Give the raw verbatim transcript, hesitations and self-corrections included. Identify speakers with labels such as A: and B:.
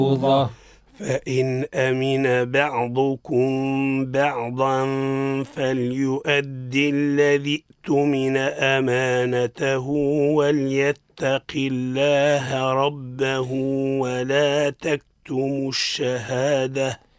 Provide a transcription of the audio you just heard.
A: فإن أمن بعضكم بعضا فليؤد الذي اؤتمن أمانته وليتق الله ربه ولا تكتموا الشهادة